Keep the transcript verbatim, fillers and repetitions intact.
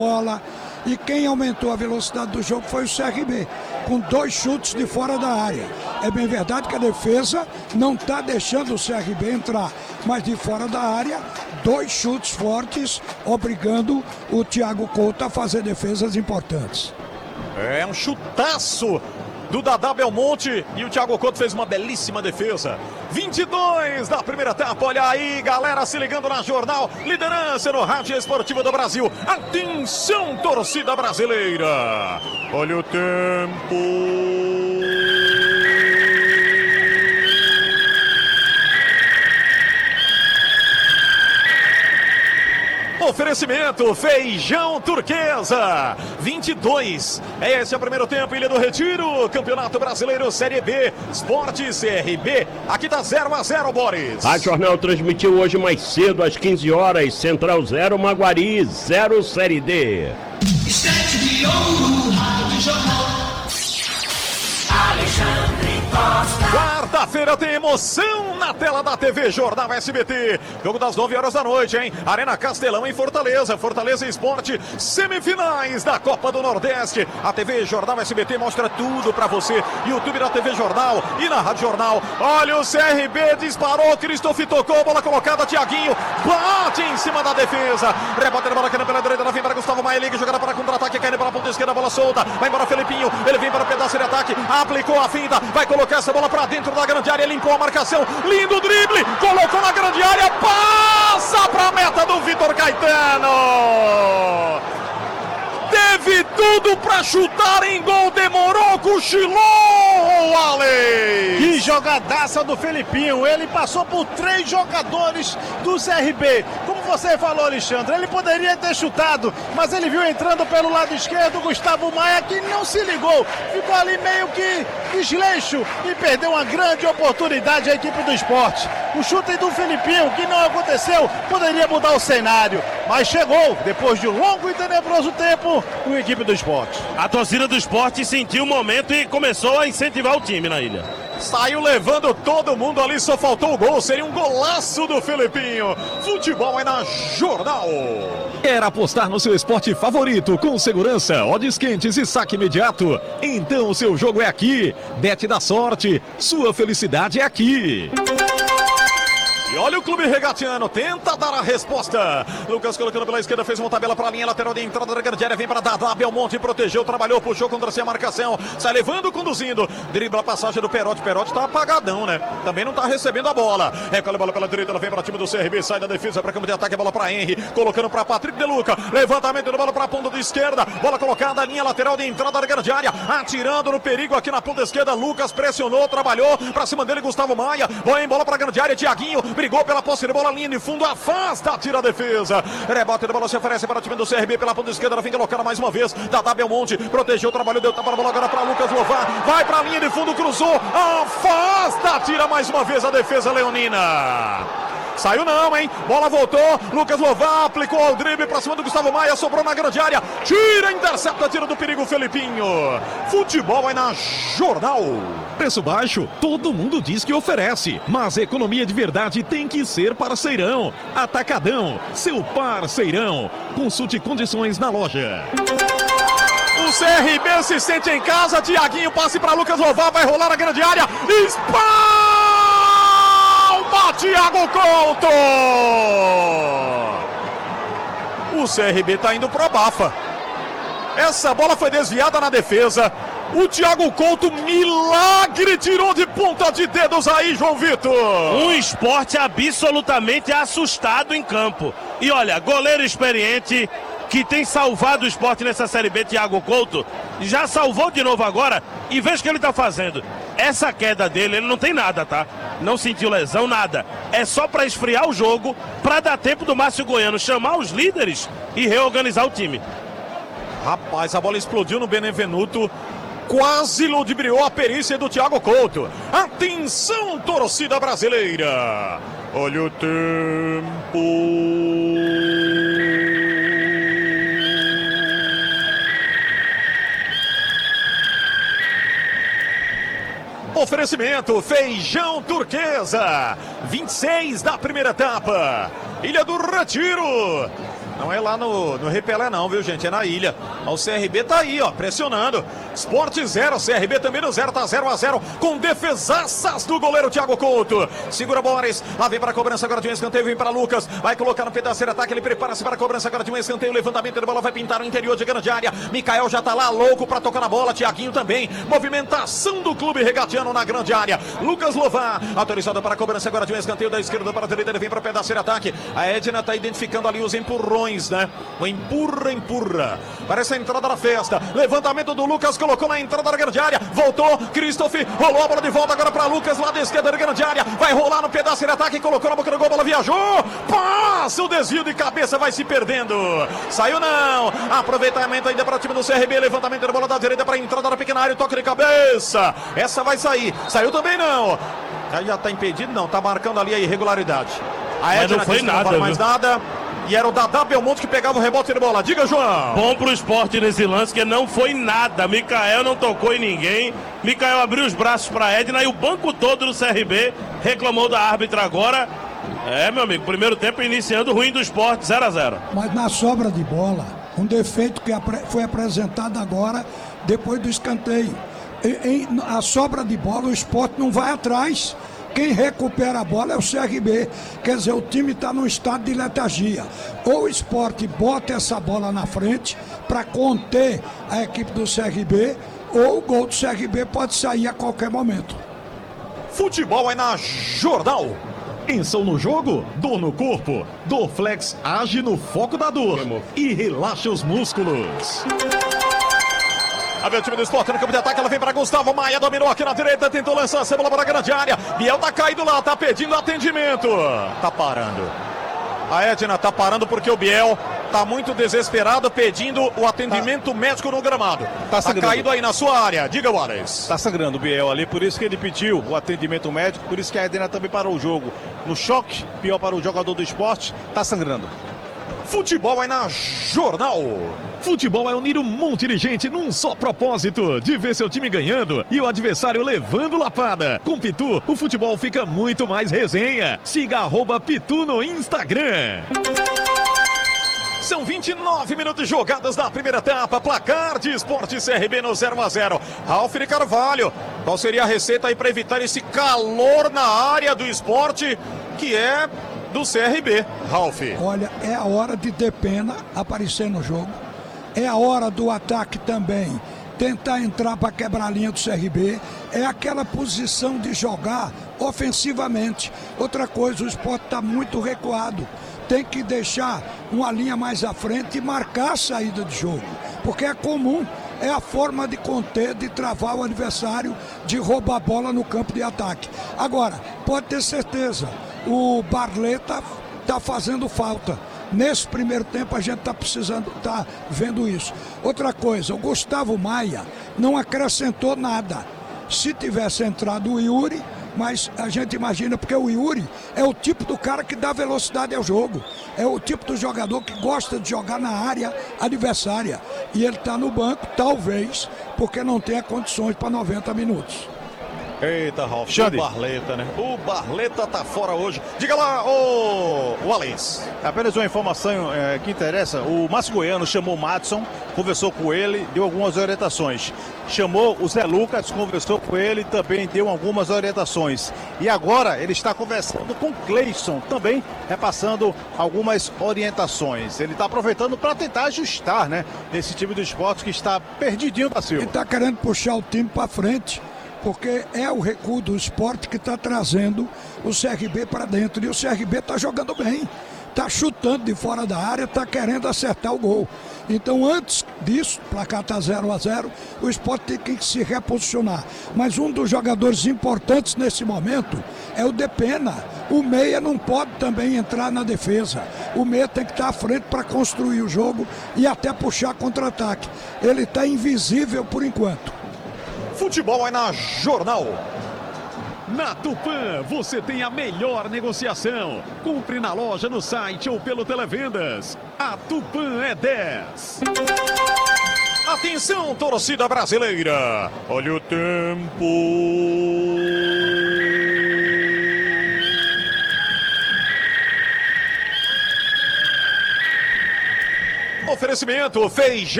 bola, e quem aumentou a velocidade do jogo foi o C R B, com dois chutes de fora da área. É bem verdade que a defesa não está deixando o C R B entrar, mas de fora da área, dois chutes fortes, obrigando o Thiago Couto a fazer defesas importantes. É um chutaço do Dadá Belmonte e o Thiago Couto fez uma belíssima defesa. vinte e dois da primeira etapa, olha aí, galera se ligando na Jornal, liderança no Rádio Esportivo do Brasil. Atenção, torcida brasileira. Olha o tempo. Oferecimento Feijão Turquesa, vinte e dois. Esse é o primeiro tempo, Ilha do Retiro, Campeonato Brasileiro Série B, Sport C R B. Aqui tá zero a zero, Boris. A Jornal transmitiu hoje mais cedo, às quinze horas, Central zero, Maguari zero, Série D. Estante de ouro, Rádio Jornal. Alexandre Costa. Quarta-feira tem emoção na tela da T V Jornal S B T. Jogo das nove horas da noite, hein? Arena Castelão em Fortaleza. Fortaleza Esporte, semifinais da Copa do Nordeste. A T V Jornal S B T mostra tudo pra você. YouTube da T V Jornal e na Rádio Jornal. Olha o C R B, disparou, Christoph tocou, bola colocada, Thiaguinho bate em cima da defesa. Rebate a bola caindo pela direita, vem para Gustavo Maia, liga, jogada para contra-ataque, caindo pela ponta esquerda, bola solta. Vai embora Felipinho, ele vem para o pedaço de ataque, aplicou a finta, vai colocar essa bola pra dentro da grande área, limpou a marcação, lindo drible, colocou na grande área, passa pra meta do Vitor Caetano. Teve tudo pra chutar em gol, demorou, cochilou, Ale. Que jogadaça do Felipinho, ele passou por três jogadores do C R B. Como você falou, Alexandre, ele poderia ter chutado, mas ele viu entrando pelo lado esquerdo o Gustavo Maia, que não se ligou, ficou ali meio que desleixo e perdeu uma grande oportunidade a equipe do Sport. O chute do Felipinho, que não aconteceu, poderia mudar o cenário, mas chegou, depois de um longo e tenebroso tempo, com a equipe do Sport. A torcida do Sport sentiu o momento e começou a incentivar o time na ilha. Saiu levando todo mundo ali, só faltou o gol, seria um golaço do Felipinho. Futebol é na Jornal. Quer apostar no seu esporte favorito com segurança, odds quentes e saque imediato? Então o seu jogo é aqui. Bet da sorte, sua felicidade é aqui. E olha o clube regatiano, tenta dar a resposta. Lucas colocando pela esquerda, fez uma tabela para a linha lateral de entrada da grande área. Vem para Dadá, Belmonte protegeu, trabalhou, puxou contra-se a marcação. Sai levando, conduzindo. Dribla a passagem do Perotti. Perotti tá apagadão, né? Também não tá recebendo a bola. Recolhe a bola pela direita, ela vem para o time do C R B. Sai da defesa para campo de ataque, a bola para Henry. Colocando para Patrick De Luca. Levantamento da bola para a ponta da esquerda. Bola colocada, linha lateral de entrada da grande área. Atirando no perigo aqui na ponta esquerda. Lucas pressionou, trabalhou. Para cima dele, Gustavo Maia. Boa em bola para a grande área, Thiaguinho. Brigou pela posse de bola, linha de fundo, afasta, tira a defesa. Rebote de bola se oferece para o time do C R B pela ponta esquerda, vem colocando mais uma vez. Dadá Belmonte, protegeu, trabalhou, deu tapa na bola agora para Lucas Lovar. Vai para a linha de fundo, cruzou, afasta, tira mais uma vez a defesa leonina. Saiu não, hein? Bola voltou, Lucas Lovar aplicou o drible pra cima do Gustavo Maia, sobrou na grande área, tira, intercepta, tira do perigo o Felipinho. Futebol é na Jornal. Preço baixo, todo mundo diz que oferece, mas economia de verdade tem que ser parceirão. Atacadão, seu parceirão. Consulte condições na loja. O C R B se sente em casa, Thiaguinho, passe para Lucas Lovar, vai rolar na grande área, espalma! Thiago Couto! O C R B tá indo pro abafa. Essa bola foi desviada na defesa. O Thiago Couto, milagre, tirou de ponta de dedos aí, João Vitor. Um esporte absolutamente assustado em campo. E olha, goleiro experiente que tem salvado o esporte nessa Série B, Thiago Couto, já salvou de novo agora, e veja o que ele tá fazendo. Essa queda dele, ele não tem nada, tá? Não sentiu lesão, nada. É só para esfriar o jogo, para dar tempo do Márcio Goiano chamar os líderes e reorganizar o time. Rapaz, a bola explodiu no Benevenuto, quase ludibriou a perícia do Thiago Couto. Atenção, torcida brasileira. Olha o tempo. Oferecimento Feijão Turquesa, vinte e seis da primeira etapa, Ilha do Retiro. Não é lá no, no Repelé não, viu, gente? É na ilha. O C R B tá aí, ó, pressionando. Sport zero, C R B também no zero, tá zero a zero, com defesaças do goleiro Thiago Couto. Segura Boris, lá vem para a cobrança agora de um escanteio, vem para Lucas, vai colocar no pedaço de ataque, ele prepara-se para a cobrança agora de um escanteio, levantamento de bola, vai pintar no interior de grande área. Mikael já tá lá, louco para tocar na bola, Thiaguinho também. Movimentação do clube regatiano na grande área. Lucas Lovar, autorizado para a cobrança agora de um escanteio da esquerda para a direita, ele vem para o pedaço de ataque. A Edna tá identificando ali os empurrões, né? O empurra, empurra. Parece a entrada da festa. Levantamento do Lucas, colocou na entrada da grande área. Voltou, Christoph, rolou a bola de volta agora para Lucas, lá da esquerda da grande área. Vai rolar no pedaço de ataque, colocou na boca do gol, a bola viajou. Passa o desvio de cabeça, vai se perdendo. Saiu não. Aproveitamento ainda para o time do C R B. Levantamento da bola da direita para a entrada da pequena área. Toque de cabeça. Essa vai sair. Saiu também não. Aí já tá impedido, não. Tá marcando ali a irregularidade. A Edna não foi nada, nada, não mais viu? nada. E era o Dadá Belmonte que pegava o rebote de bola. Diga, João. Bom pro Sport nesse lance, que não foi nada. Mikael não tocou em ninguém. Mikael abriu os braços pra Edna e o banco todo do C R B reclamou da árbitra agora. É, meu amigo, primeiro tempo iniciando ruim do Sport, zero a zero. Mas na sobra de bola, um defeito que apre- foi apresentado agora, depois do escanteio. Em, em, a sobra de bola, o Sport não vai atrás. Quem recupera a bola é o C R B. Quer dizer, o time está num estado de letargia. Ou o Sport bota essa bola na frente para conter a equipe do C R B, ou o gol do C R B pode sair a qualquer momento. Futebol é na Jornal. Tensão no jogo? Dor no corpo? Dorflex age no foco da dor e relaxa os músculos. A ver o time do Sport no campo de ataque, ela vem para Gustavo Maia, dominou aqui na direita, tentou lançar a cebola para a grande área. Biel tá caído lá, tá pedindo atendimento. Tá parando. A Edna tá parando porque o Biel tá muito desesperado pedindo o atendimento tá. médico no gramado. Tá, tá caído aí na sua área. Diga, Wallace. Tá sangrando o Biel ali, por isso que ele pediu o atendimento médico, por isso que a Edna também parou o jogo. No choque, pior para o jogador do Sport, tá sangrando. Futebol é na Jornal. Futebol é unir um monte de gente num só propósito, de ver seu time ganhando e o adversário levando lapada. Com Pitu, o futebol fica muito mais resenha. Siga arroba Pitu no Instagram. São vinte e nove minutos jogadas na primeira etapa. Placar de Sport C R B no zero a zero. Ralf de Carvalho, qual seria a receita aí para evitar esse calor na área do Sport, que é do C R B, Ralf? Olha, é a hora de Depena aparecer no jogo. É a hora do ataque também tentar entrar para quebrar a linha do C R B. É aquela posição de jogar ofensivamente. Outra coisa, o Sport está muito recuado. Tem que deixar uma linha mais à frente e marcar a saída de jogo. Porque é comum, é a forma de conter, de travar o adversário, de roubar a bola no campo de ataque. Agora, pode ter certeza, o Barleta está fazendo falta. Nesse primeiro tempo a gente está precisando, está vendo isso. Outra coisa, o Gustavo Maia não acrescentou nada. Se tivesse entrado o Yuri, mas a gente imagina, porque o Yuri é o tipo do cara que dá velocidade ao jogo. É o tipo do jogador que gosta de jogar na área adversária. E ele está no banco, talvez, porque não tenha condições para noventa minutos. Eita, Ralf, Xande. o Barleta, né? O Barleta tá fora hoje. Diga lá, ô Wallace. Apenas uma informação é, que interessa. O Márcio Goiano chamou o Madison, conversou com ele, deu algumas orientações. Chamou o Zé Lucas, conversou com ele, também deu algumas orientações. E agora ele está conversando com o Cleison, também repassando algumas orientações. Ele está aproveitando para tentar ajustar, né? Esse time do Sport que está perdidinho da Silva. Ele está querendo puxar o time para frente, porque é o recuo do Sport que está trazendo o C R B para dentro. E o C R B está jogando bem, está chutando de fora da área, está querendo acertar o gol. Então, antes disso, o placar está zero a zero, o Sport tem que se reposicionar. Mas um dos jogadores importantes nesse momento é o Depena. O meia não pode também entrar na defesa. O meia tem que estar à frente para construir o jogo e até puxar contra-ataque. Ele está invisível por enquanto. Futebol é na Jornal. Na Tupã, você tem a melhor negociação. Compre na loja, no site ou pelo Televendas. A Tupã é dez. Atenção, torcida brasileira. Olha o tempo. oferecimento, feijão.